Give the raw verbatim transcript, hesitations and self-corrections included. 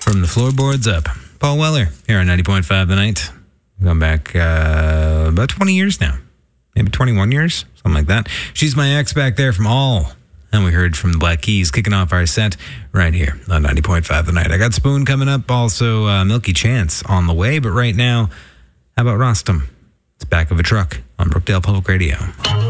From the floorboards up. Paul Weller here on ninety point five The Night. Going back uh, about twenty years now. Maybe twenty-one years, something like that. She's My Ex back there from All. And we heard from the Black Keys kicking off our set right here on ninety point five The Night. I got Spoon coming up, also uh, Milky Chance on the way. But right now, how about Rostam? It's Back of a Truck on Brookdale Public Radio.